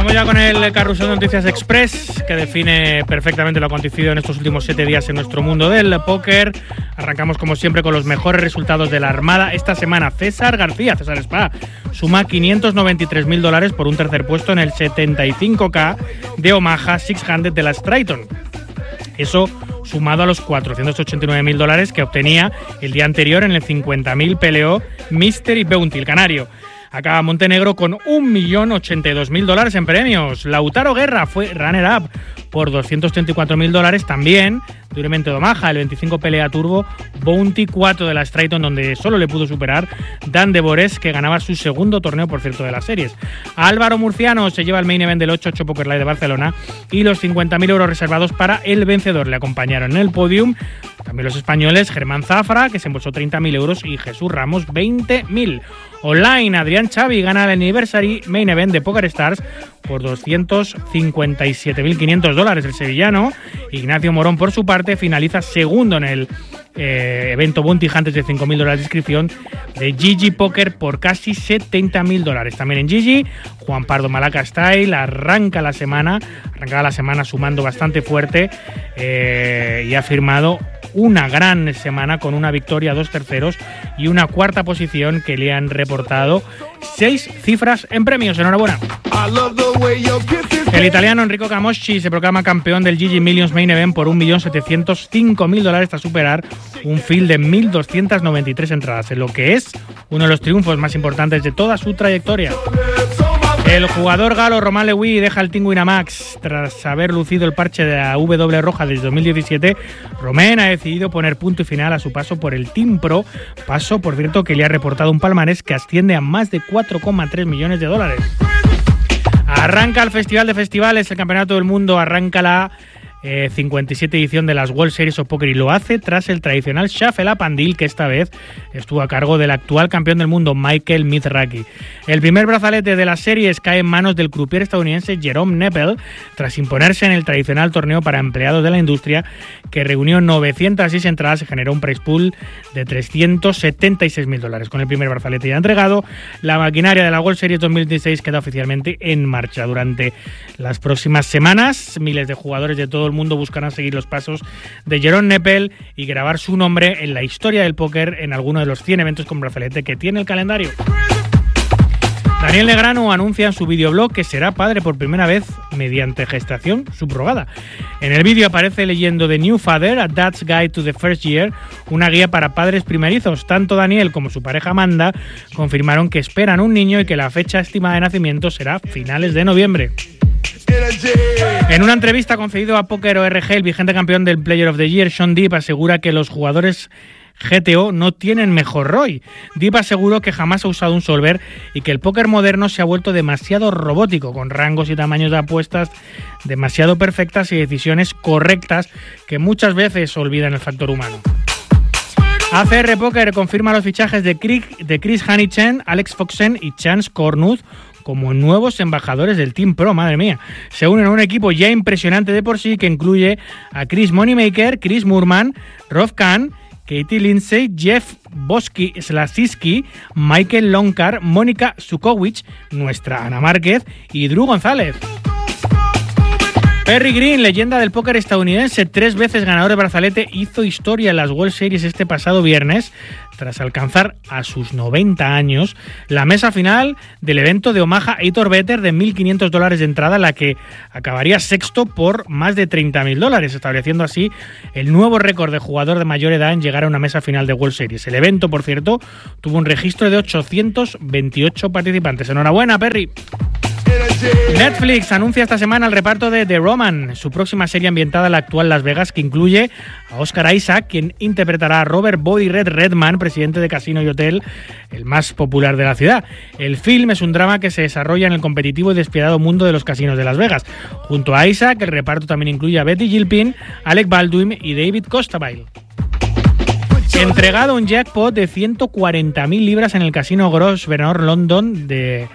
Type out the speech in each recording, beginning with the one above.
Vamos ya con el carrusel de Noticias Express, que define perfectamente lo acontecido en estos últimos 7 días en nuestro mundo del póker. Arrancamos como siempre con los mejores resultados de la Armada. Esta semana César Spa, suma $593.000 por un tercer puesto en el 75K de Omaha 600 de la Strayton. Eso sumado a los $489.000 que obtenía el día anterior en el 50.000 PLO Mystery Bounty, el canario. Acaba Montenegro con $1.082.000 en premios. Lautaro Guerra fue runner-up por $234.000 también, duramente de Omaha, el 25 PLA Turbo Bounty 4 de la Strayton, donde solo le pudo superar Dan de Bores, que ganaba su segundo torneo, por cierto, de las series. Álvaro Murciano se lleva el main event del 8-8 Poker Live de Barcelona y los 50.000 euros reservados para el vencedor. Le acompañaron en el podium también los españoles Germán Zafra, que se embolsó 30.000 euros, y Jesús Ramos 20.000. Online, Adrián Xavi gana el Anniversary Main Event de Poker Stars por $257.500. El sevillano Ignacio Morón, por su parte, finaliza segundo en el evento Bounty Hunters de $5.000 de inscripción de GG Poker por casi $70.000. También en GG, Juan Pardo Malaca Style arranca la semana sumando bastante fuerte y ha firmado una gran semana con una victoria, 2 terceros y una cuarta posición que le han reportado 6 cifras en premios. Enhorabuena. El italiano Enrico Camosci se proclama campeón del GG Millions Main Event por $1.705.000 tras superar un field de 1.293 entradas, en lo que es uno de los triunfos más importantes de toda su trayectoria. El jugador galo Romain Lewy deja el Team Winamax tras haber lucido el parche de la W roja desde 2017. Romain ha decidido poner punto y final a su paso por el Team Pro, paso, por cierto, que le ha reportado un palmarés que asciende a más de $4,3 millones. Arranca el Festival de Festivales, el Campeonato del Mundo, arranca la 57 edición de las World Series of Poker, y lo hace tras el tradicional Shuffle Up and Deal, que esta vez estuvo a cargo del actual campeón del mundo Michael Mizrachi. El primer brazalete de las series cae en manos del croupier estadounidense Jerome Neppel tras imponerse en el tradicional torneo para empleados de la industria, que reunió 906 entradas y generó un prize pool de $376.000. Con el primer brazalete ya entregado, la maquinaria de la World Series 2016 queda oficialmente en marcha. Durante las próximas semanas, miles de jugadores de todo el mundo buscarán seguir los pasos de Jerome Neppel y grabar su nombre en la historia del póker en alguno de los 100 eventos con brazalete que tiene el calendario. Daniel Negreanu anuncia en su videoblog que será padre por primera vez mediante gestación subrogada. En el vídeo aparece leyendo The New Father, A Dad's Guide to the First Year, una guía para padres primerizos. Tanto Daniel como su pareja Amanda confirmaron que esperan un niño y que la fecha estimada de nacimiento será finales de noviembre. En una entrevista concedido a Poker ORG, el vigente campeón del Player of the Year, Sean Deeb, asegura que los jugadores GTO no tienen mejor ROI. Deeb aseguró que jamás ha usado un solver y que el póker moderno se ha vuelto demasiado robótico, con rangos y tamaños de apuestas demasiado perfectas y decisiones correctas que muchas veces olvidan el factor humano. ACR Poker confirma los fichajes de Chris Hanichen, Alex Foxen y Chance Cornuth como nuevos embajadores del Team Pro. Madre mía, se unen a un equipo ya impresionante de por sí, que incluye a Chris Moneymaker, Chris Moorman, Rob Kahn, Katie Lindsay, Jeff Slasiski, Michael Lonkar, Mónica Sukowicz, nuestra Ana Márquez y Drew González. Perry Green, leyenda del póker estadounidense, 3 veces ganador de brazalete, hizo historia en las World Series este pasado viernes tras alcanzar a sus 90 años la mesa final del evento de Omaha 8 Better de $1.500 de entrada, la que acabaría sexto por más de $30.000, estableciendo así el nuevo récord de jugador de mayor edad en llegar a una mesa final de World Series. El evento, por cierto, tuvo un registro de 828 participantes. Enhorabuena, Perry. Netflix anuncia esta semana el reparto de The Roman, su próxima serie ambientada en la actual Las Vegas, que incluye a Oscar Isaac, quien interpretará a Robert Bobby Redman, presidente de Casino y Hotel, el más popular de la ciudad. El film es un drama que se desarrolla en el competitivo y despiadado mundo de los casinos de Las Vegas. Junto a Isaac, el reparto también incluye a Betty Gilpin, Alec Baldwin y David Costabile. Entregado un jackpot de 140.000 libras en el casino Grosvenor London de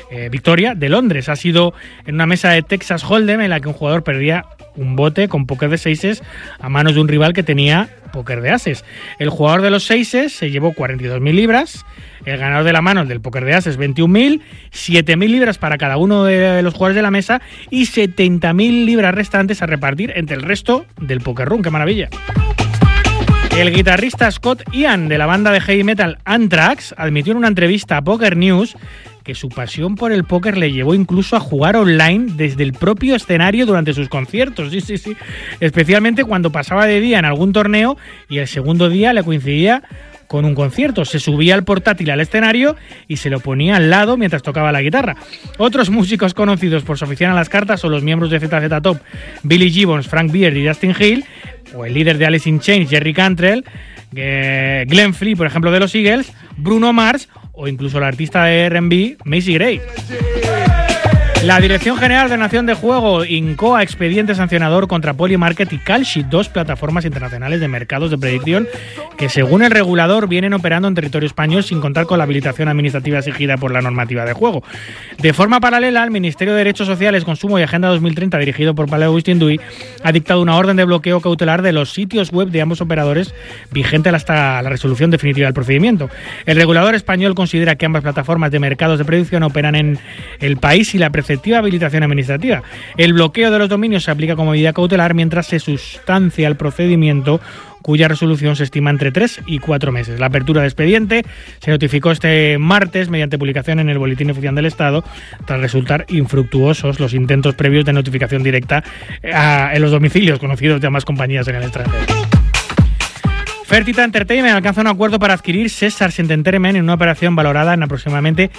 victoria de Londres. Ha sido en una mesa de Texas Hold'em en la que un jugador perdía un bote con póker de seises a manos de un rival que tenía póker de ases. El jugador de los seises se llevó 42.000 libras, el ganador de la mano, el del póker de ases, 21.000, 7.000 libras para cada uno de los jugadores de la mesa y 70.000 libras restantes a repartir entre el resto del poker room. ¡Qué maravilla! El guitarrista Scott Ian de la banda de heavy metal Anthrax admitió en una entrevista a Poker News que su pasión por el póker le llevó incluso a jugar online desde el propio escenario durante sus conciertos. Sí. Especialmente cuando pasaba de día en algún torneo y el segundo día le coincidía con un concierto. Se subía el portátil al escenario y se lo ponía al lado mientras tocaba la guitarra. Otros músicos conocidos por su afición a las cartas son los miembros de ZZ Top, Billy Gibbons, Frank Beard y Justin Hill, o el líder de Alice in Chains, Jerry Cantrell, Glenn Frey, por ejemplo, de los Eagles, Bruno Mars o incluso la artista de R&B, Macy Gray. La Dirección General de Nación de Juego incoa expediente sancionador contra Polymarket y Kalshi, dos plataformas internacionales de mercados de predicción que, según el regulador, vienen operando en territorio español sin contar con la habilitación administrativa exigida por la normativa de juego. De forma paralela, el Ministerio de Derechos Sociales, Consumo y Agenda 2030, dirigido por Pablo Agustín Duy, ha dictado una orden de bloqueo cautelar de los sitios web de ambos operadores vigente hasta la resolución definitiva del procedimiento. El regulador español considera que ambas plataformas de mercados de predicción operan en el país y la preceptiva habilitación administrativa. El bloqueo de los dominios se aplica como medida cautelar mientras se sustancia el procedimiento, cuya resolución se estima entre 3 y 4 meses. La apertura de expediente se notificó este martes mediante publicación en el Boletín Oficial del Estado, tras resultar infructuosos los intentos previos de notificación directa en los domicilios conocidos de ambas compañías en el extranjero. Fertitta Entertainment alcanza un acuerdo para adquirir Caesars Entertainment en una operación valorada en aproximadamente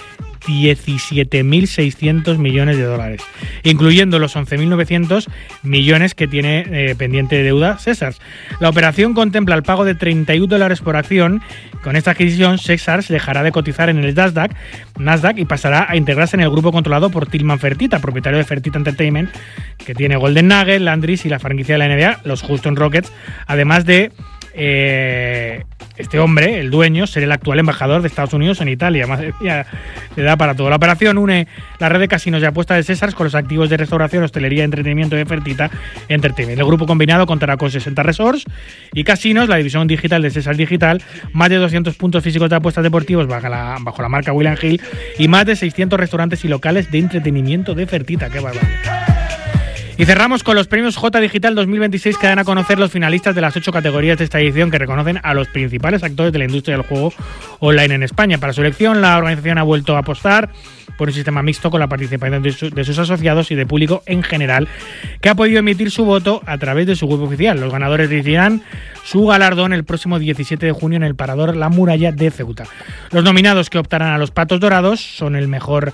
17.600 millones de dólares, incluyendo los 11.900 millones que tiene pendiente de deuda Caesars. La operación contempla el pago de $31 por acción. Con esta adquisición, Caesars dejará de cotizar en el Nasdaq y pasará a integrarse en el grupo controlado por Tillman Fertitta, propietario de Fertitta Entertainment, que tiene Golden Nugget, Landry's y la franquicia de la NBA, los Houston Rockets, además de este hombre, el dueño, ser el actual embajador de Estados Unidos en Italia. Madre mía, le da para todo. La operación une la red de casinos y apuestas de Caesars con los activos de restauración, hostelería y entretenimiento de Fertitta Entertainment. El grupo combinado contará con 60 resorts y casinos, la división digital de Caesars Digital, más de 200 puntos físicos de apuestas deportivos bajo la marca William Hill y más de 600 restaurantes y locales de entretenimiento de Fertitta. ¡Qué barbaridad! Y cerramos con los premios J Digital 2026 que dan a conocer los finalistas de las 8 categorías de esta edición que reconocen a los principales actores de la industria del juego online en España. Para su elección, la organización ha vuelto a apostar por un sistema mixto con la participación de sus asociados y de público en general, que ha podido emitir su voto a través de su web oficial. Los ganadores recibirán su galardón el próximo 17 de junio en el Parador La Muralla de Ceuta. Los nominados que optarán a los Patos Dorados son el mejor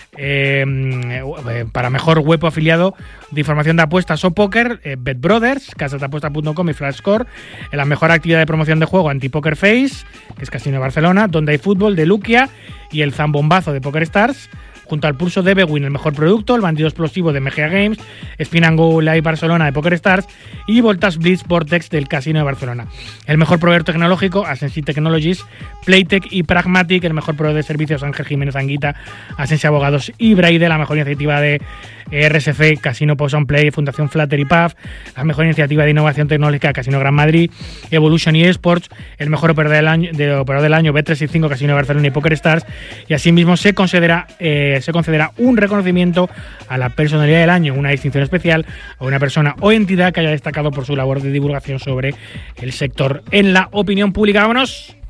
para mejor web afiliado de información de apuestas o póker, BetBrothers, casasdeapuestas.com y Flashscore. En la mejor actividad de promoción de juego, Antipoker Face, que es Casino de Barcelona, Donde hay Fútbol de Luquia y el Zambombazo de PokerStars, junto al Pulso de Bewin, el mejor producto, el Bandido Explosivo de MGA Games, Spin & Go Live Barcelona de PokerStars y Voltas Blitz Vortex del Casino de Barcelona. El mejor proveedor tecnológico, Asensi Technologies, Playtech y Pragmatic. El mejor proveedor de servicios, Ángel Jiménez Anguita, Asensi Abogados y Braille. La mejor iniciativa de RSF, Casino Pause on Play, Fundación Flutter y PAF. La mejor iniciativa de innovación tecnológica, Casino Gran Madrid, Evolution y Esports. El mejor operador del año, Bet365, Casino de Barcelona y PokerStars. Y asimismo se concederá un reconocimiento a la personalidad del año, una distinción especial a una persona o entidad que haya destacado por su labor de divulgación sobre el sector en la opinión pública. ¡Vámonos!